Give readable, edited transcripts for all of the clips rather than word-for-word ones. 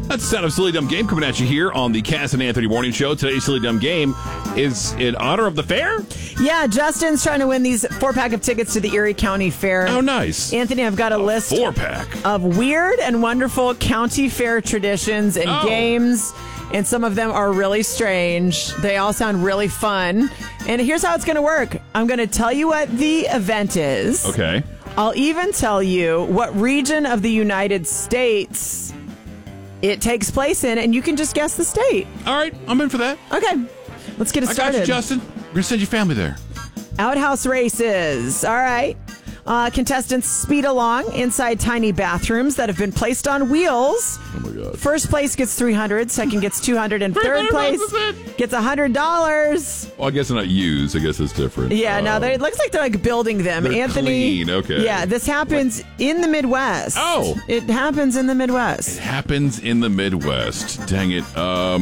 That's the sound of Silly Dumb Game coming at you here on the Cass and Anthony Morning Show. Today's Silly Dumb Game is in honor of the fair? Yeah, Justin's trying to win these 4-pack of tickets to the Erie County Fair. Oh, nice. Anthony, I've got a list 4-pack of weird and wonderful county fair traditions and games, and some of them are really strange. They all sound really fun. And here's how it's going to work. I'm going to tell you what the event is. Okay. I'll even tell you what region of the United States it takes place in, and you can just guess the state. All right, I'm in for that. Okay, let's get it started. I got you, Justin. We're going to send your family there. Outhouse races. All right. Contestants speed along inside tiny bathrooms that have been placed on wheels. Oh, my God. First place gets $300, second gets $200, and third place gets $100. Well, I guess they're not used. I guess it's different. Yeah, no, it looks like they're like building them. They're Anthony, clean. Okay. Yeah, this happens in the Midwest. Oh. It happens in the Midwest. It happens in the Midwest. Dang it.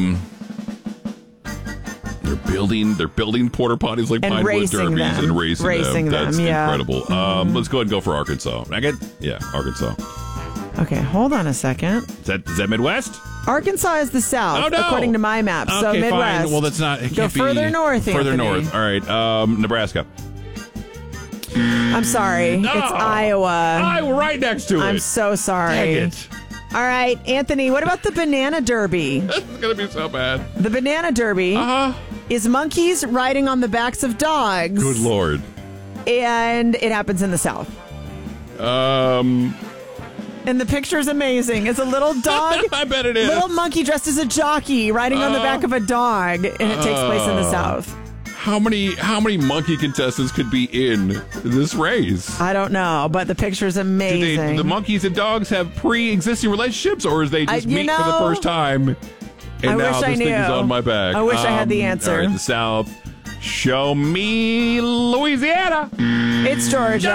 They're building porta potties like And Pinewood racing Derbies them. and racing them. That's yeah. incredible. Let's go ahead and go for Arkansas. Arkansas. Okay, hold on a second. Is that Midwest? Arkansas is the South, Oh, no. according to my map. So Okay, Midwest. fine. Well, that's not. It Go can't be further north, Further Anthony. north. All right. Nebraska. I'm sorry. No. It's Iowa. We're right next to it. I'm so sorry. Dang it. All right, Anthony, what about the Banana Derby? This is going to be so bad. The Banana Derby is monkeys riding on the backs of dogs. Good Lord. And it happens in the South. And the picture's amazing. It's a little dog. I bet it is. Little monkey dressed as a jockey riding on the back of a dog, and it takes place in the South. How many monkey contestants could be in this race? I don't know, but the picture's amazing. Do the monkeys and dogs have pre-existing relationships, or is they just meet for the first time? And I now wish I this thing is knew. on my back. I wish I had the answer. All right, the South. Show me Louisiana. It's Georgia.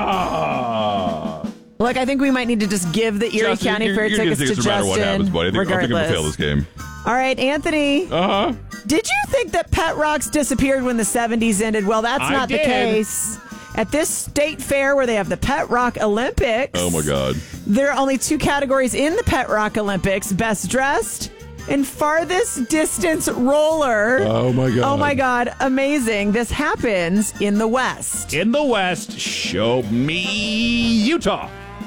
Look, I think we might need to just give the Erie Justin, County Fair tickets to Justin. No matter what happens, buddy. I think I'm going to fail this game. All right, Anthony. Did you think that pet rocks disappeared when the 70s ended? Well, that's not the case. At this state fair where they have the Pet Rock Olympics. Oh, my God. There are only 2 categories in the Pet Rock Olympics: Best Dressed and Farthest Distance Roller. Oh, my God. Oh, my God. Amazing. This happens in the West. In the West, show me Utah.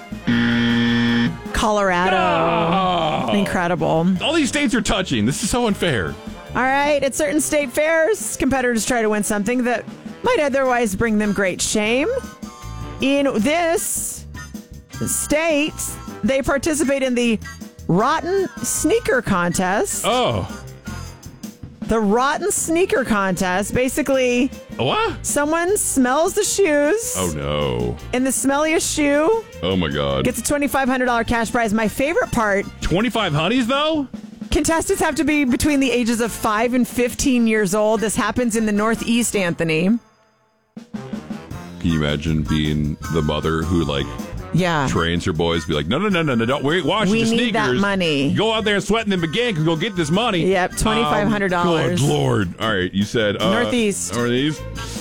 Colorado. Incredible. All these states are touching. This is so unfair. All right. At certain state fairs, competitors try to win something that might otherwise bring them great shame. In this state, they participate in the Rotten Sneaker Contest. Oh. The Rotten Sneaker Contest. Basically, what? Someone smells the shoes. Oh, no. And the smelliest shoe Oh, my God. gets a $2,500 cash prize. My favorite part. 25 honeys, though? Contestants have to be between the ages of 5 and 15 years old. This happens in the Northeast, Anthony. Can you imagine being the mother who, trains her boys to be like, no, don't wash We the sneakers. need that money. Go out there and sweat in them again because go get this money. Yep, $2,500. Good Lord. All right, you said... Northeast. Northeast.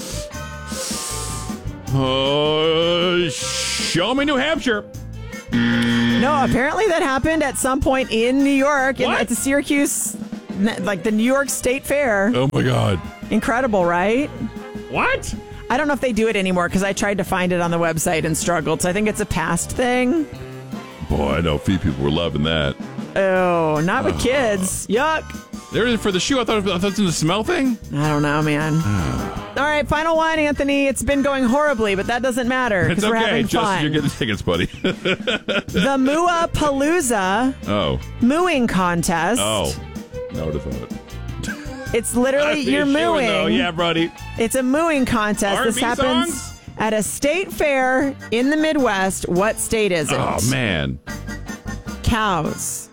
Show me New Hampshire. No, apparently that happened at some point in New York. At the Syracuse, the New York State Fair. Oh, my God. Incredible, right? What? I don't know if they do it anymore because I tried to find it on the website and struggled. So I think it's a past thing. Boy, I know a few people were loving that. Oh, not with kids. Yuck. There for the shoe. I thought it was in the smell thing. I don't know, man. All right, final one, Anthony. It's been going horribly, but that doesn't matter because we're having Justin, fun. you're getting tickets, buddy. The Mua Palooza mooing contest. Oh, no, would have thought. It's literally you're mooing. Though. Yeah, buddy. It's a mooing contest. R&B this happens songs? at a state fair in the Midwest. What state is it? Oh, man. Cows.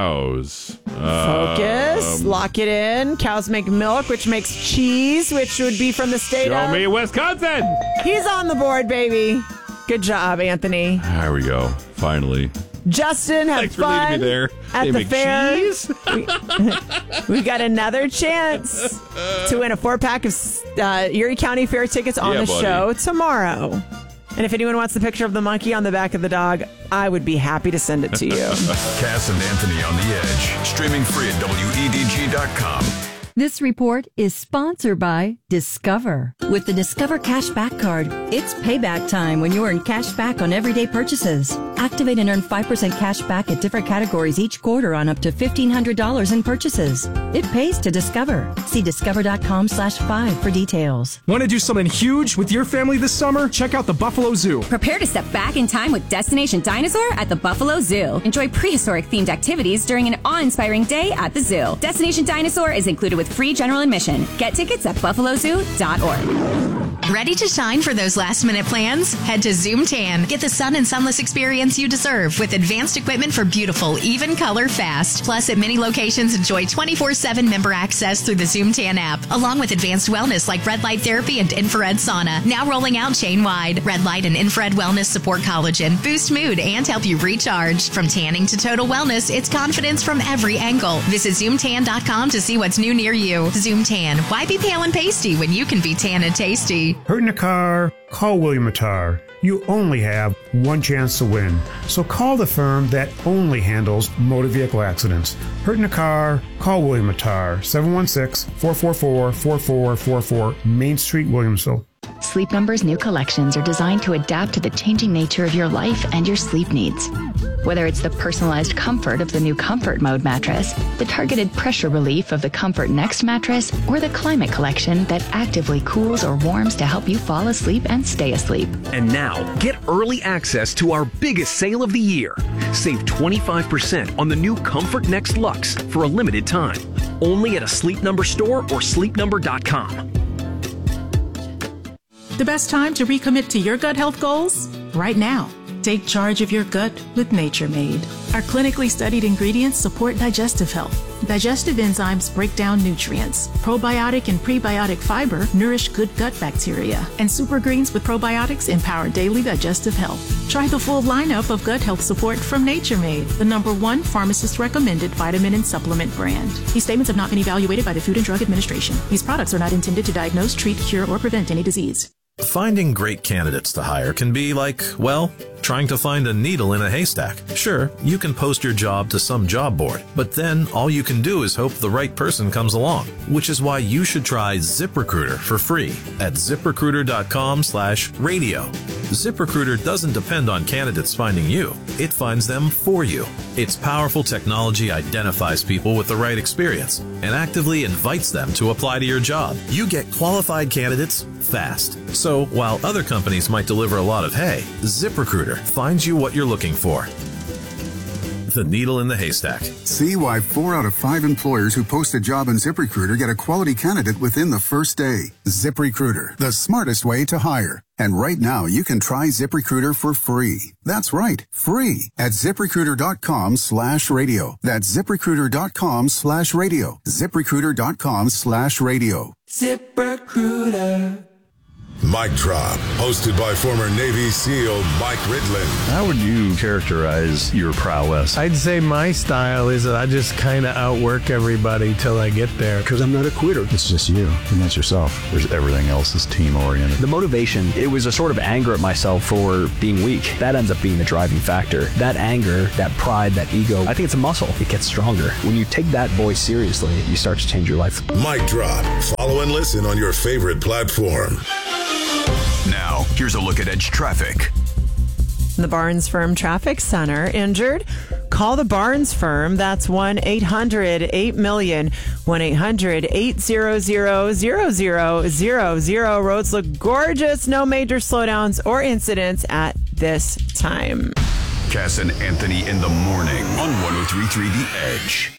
Focus. Lock it in. Cows make milk, which makes cheese, which would be from the state of... Show me Wisconsin. He's on the board, baby. Good job, Anthony. There we go. Finally. Justin, have Thanks fun for leading me there. at They the make fair. cheese? We've got another chance to win a 4-pack of Erie County Fair tickets on the buddy. show tomorrow. And if anyone wants the picture of the monkey on the back of the dog, I would be happy to send it to you. Cass and Anthony on the Edge. Streaming free at WEDG.com. This report is sponsored by Discover. With the Discover Cashback Card, it's payback time when you earn cash back on everyday purchases. Activate and earn 5% cash back at different categories each quarter on up to $1,500 in purchases. It pays to Discover. See discover.com/5 for details. Want to do something huge with your family this summer? Check out the Buffalo Zoo. Prepare to step back in time with Destination Dinosaur at the Buffalo Zoo. Enjoy prehistoric-themed activities during an awe-inspiring day at the zoo. Destination Dinosaur is included with free general admission. Get tickets at buffalozoo.org. Ready to shine for those last-minute plans? Head to Zoom Tan. Get the sun and sunless experience you deserve with advanced equipment for beautiful, even color fast. Plus, at many locations, enjoy 24/7 member access through the Zoom Tan app, along with advanced wellness like red light therapy and infrared sauna. Now rolling out chain-wide. Red light and infrared wellness support collagen, boost mood, and help you recharge. From tanning to total wellness, it's confidence from every angle. Visit ZoomTan.com to see what's new near you. Zoom Tan. Why be pale and pasty when you can be tan and tasty? Hurt in a car? Call William Attar. You only have one chance to win. So call the firm that only handles motor vehicle accidents. Hurt in a car? Call William Attar. 716-444-4444, Main Street, Williamsville. Sleep Number's new collections are designed to adapt to the changing nature of your life and your sleep needs. Whether it's the personalized comfort of the new Comfort Mode mattress, the targeted pressure relief of the Comfort Next mattress, or the Climate Collection that actively cools or warms to help you fall asleep and stay asleep. And now, get early access to our biggest sale of the year. Save 25% on the new Comfort Next Luxe for a limited time. Only at a Sleep Number store or sleepnumber.com. The best time to recommit to your gut health goals? Right now. Take charge of your gut with Nature Made. Our clinically studied ingredients support digestive health. Digestive enzymes break down nutrients. Probiotic and prebiotic fiber nourish good gut bacteria. And super greens with probiotics empower daily digestive health. Try the full lineup of gut health support from Nature Made, the #1 pharmacist-recommended vitamin and supplement brand. These statements have not been evaluated by the Food and Drug Administration. These products are not intended to diagnose, treat, cure, or prevent any disease. Finding great candidates to hire can be like, well, trying to find a needle in a haystack. Sure, you can post your job to some job board, but then all you can do is hope the right person comes along, which is why you should try ZipRecruiter for free at ZipRecruiter.com/radio. ZipRecruiter doesn't depend on candidates finding you. It finds them for you. Its powerful technology identifies people with the right experience and actively invites them to apply to your job. You get qualified candidates fast. So while other companies might deliver a lot of hay, ZipRecruiter finds you what you're looking for. The needle in the haystack. See why 4 out of 5 employers who post a job on ZipRecruiter get a quality candidate within the first day. ZipRecruiter, the smartest way to hire. And right now, you can try ZipRecruiter for free. That's right, free at ZipRecruiter.com/radio. That's ZipRecruiter.com/radio. ZipRecruiter.com/radio. ZipRecruiter. Mic Drop, hosted by former Navy SEAL Mike Ridland. How would you characterize your prowess? I'd say my style is that I just kind of outwork everybody till I get there. Because I'm not a quitter. It's just you, and that's yourself. There's everything else is team-oriented. The motivation, it was a sort of anger at myself for being weak. That ends up being the driving factor. That anger, that pride, that ego, I think it's a muscle. It gets stronger. When you take that voice seriously, you start to change your life. Mic Drop. Follow and listen on your favorite platform. Now, here's a look at Edge traffic. The Barnes Firm Traffic Center. Injured? Call the Barnes Firm. That's 1-800-8-million. 1-800-800-0000. Roads look gorgeous. No major slowdowns or incidents at this time. Cass and Anthony in the morning on 103.3 The Edge.